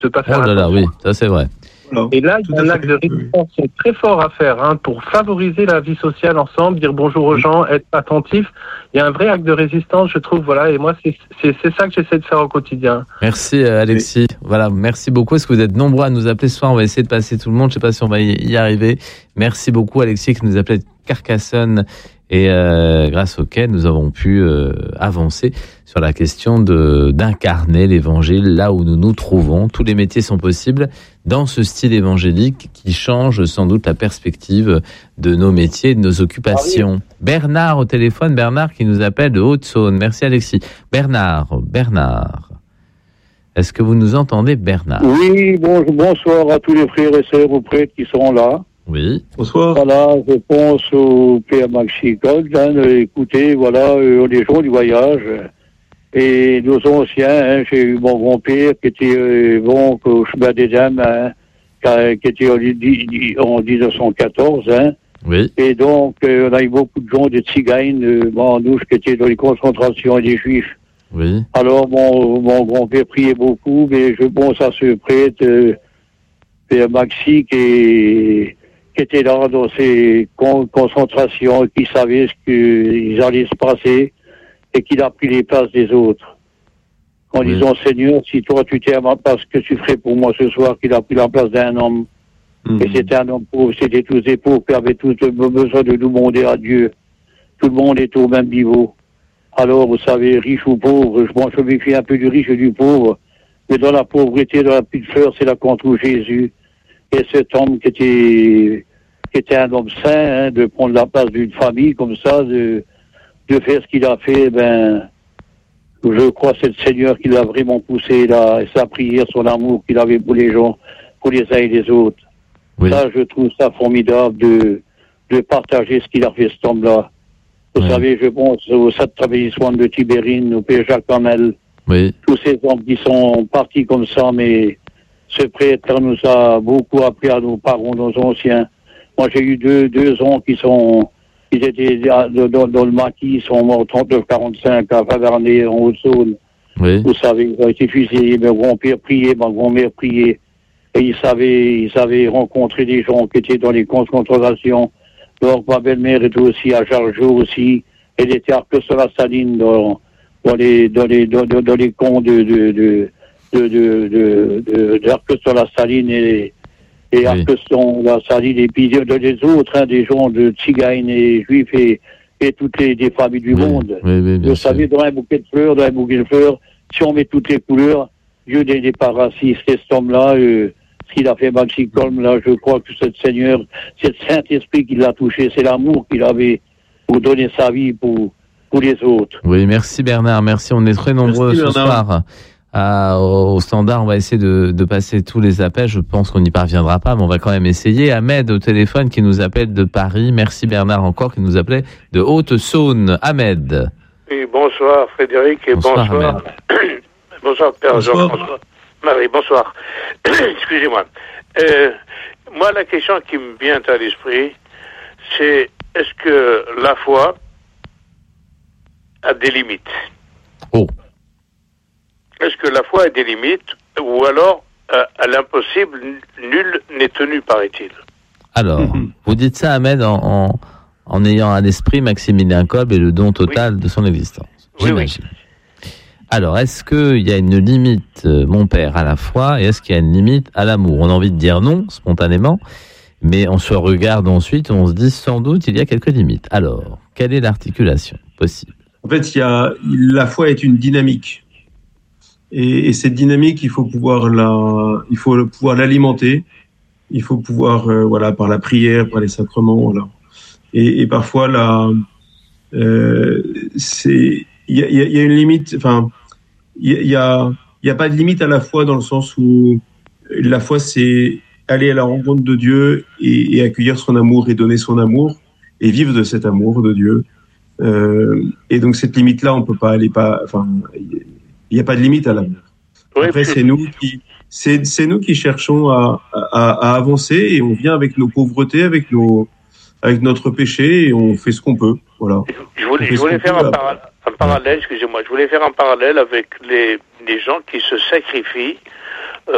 de pas faire Oh là là, attention. oui, ça c'est vrai. Voilà. Et là, il y a un acte de résistance très fort à faire pour favoriser la vie sociale ensemble, dire bonjour aux gens, être attentif. Il y a un vrai acte de résistance, je trouve. Voilà, et moi, c'est ça que j'essaie de faire au quotidien. Merci Alexis. Voilà, merci beaucoup. Est-ce que vous êtes nombreux à nous appeler ce soir? On va essayer de passer tout le monde. Je ne sais pas si on va y arriver. Merci beaucoup Alexis qui nous appelait de Carcassonne et grâce auquel nous avons pu avancer sur la question d'incarner l'évangile là où nous nous trouvons. Tous les métiers sont possibles dans ce style évangélique qui change sans doute la perspective de nos métiers et de nos occupations. Bernard au téléphone, Bernard qui nous appelle de Haute-Saône. Merci Alexis. Bernard, est-ce que vous nous entendez Bernard? Oui, bonsoir à tous les frères et sœurs aux prêtres qui sont là. Oui. Bonsoir. Voilà, je pense au Père Maxi Gold. Écoutez, voilà, les gens du voyage. Et nos anciens, j'ai eu mon grand-père qui était au chemin des dames, qui était en 1914. Oui. Et donc, on a eu beaucoup de gens, des tziganes, manouches, qui étaient dans les concentrations et des juifs. Oui. Alors, mon grand-père priait beaucoup, mais je pense à ce prêtre, Père Maxi, qui était là dans ces concentrations, qui savait ce qu'ils allaient se passer, et qu'il a pris les places des autres. En disant, Seigneur, si toi tu t'es à ma place, que tu ferais pour moi ce soir, qu'il a pris la place d'un homme. Et c'était un homme pauvre, c'était tous des pauvres qui avaient tous besoin de nous demander à Dieu. Tout le monde est au même niveau. Alors, vous savez, riche ou pauvre, je me méfie un peu du riche et du pauvre, mais dans la pauvreté, dans la petite fleur, c'est là qu'on trouve Jésus. Et cet homme qui était un homme saint, de prendre la place d'une famille comme ça, de faire ce qu'il a fait, je crois que c'est le Seigneur qui l'a vraiment poussé là, et sa prière, son amour qu'il avait pour les gens, pour les uns et les autres. Oui. Ça, je trouve ça formidable de partager ce qu'il a fait cet homme-là. Vous savez, je pense au Saint Travellissement de Tibérine, au Père Jacques Hamel, tous ces hommes qui sont partis comme ça, mais ce prêtre nous a beaucoup appris à nos parents, nos anciens. Moi, j'ai eu deux ans ils étaient dans le maquis, ils sont morts 39-45 à Faverney, en Haute-Saône. Oui. Vous savez, ils ont été fusillés, mon grand-père priait, ma grand-mère priait. Et ils savaient rencontrer des gens qui étaient dans les concentrations. Donc, ma belle-mère était aussi à Jargeau aussi. Elle était à Arc-sur-la-Saline dans les camps d'Arc-sur-la-Saline et Arc-sur-la-Saline, et puis des autres, des gens de tziganes et juifs et toutes des familles du monde. Vous savez, dans un bouquet de fleurs, si on met toutes les couleurs, Dieu n'est pas raciste. Et cet homme-là, ce qu'il a fait, Maxi Colm, là, je crois que c'est le Saint-Esprit qui l'a touché, c'est l'amour qu'il avait pour donner sa vie pour les autres. Oui, merci Bernard, merci. On est très nombreux ce soir. Au standard, on va essayer de passer tous les appels. Je pense qu'on n'y parviendra pas, mais on va quand même essayer. Ahmed au téléphone qui nous appelle de Paris. Merci Bernard encore qui nous appelait de Haute-Saône. Ahmed. Oui, bonsoir Frédéric et bonsoir. Bonsoir Père Jean-François. Marie, bonsoir. Excusez-moi. Moi, la question qui me vient à l'esprit, c'est est-ce que la foi a des limites? Oh. Est-ce que la foi a des limites ou alors à l'impossible, nul n'est tenu, paraît-il? Alors, vous dites ça, Ahmed, en ayant à l'esprit Maximilien Kolb et le don total de son existence. J'imagine. Oui. Alors, est-ce qu'il y a une limite, mon père, à la foi, et est-ce qu'il y a une limite à l'amour? On a envie de dire non, spontanément, mais on se regarde ensuite, on se dit sans doute il y a quelques limites. Alors, quelle est l'articulation possible? En fait, la foi est une dynamique. Et cette dynamique, il faut pouvoir l'alimenter. Il faut pouvoir, par la prière, par les sacrements, voilà. Et parfois, il y a une limite, enfin, il y a pas de limite à la foi dans le sens où la foi, c'est aller à la rencontre de Dieu et accueillir son amour et donner son amour et vivre de cet amour de Dieu. Et donc, cette limite-là, on peut pas aller il n'y a pas de limite à l'amour. Après, c'est nous qui cherchons à avancer et on vient avec nos pauvretés, avec notre péché et on fait ce qu'on peut. Voilà. Je voulais faire un parallèle, excusez-moi. Je voulais faire un parallèle avec les gens qui se sacrifient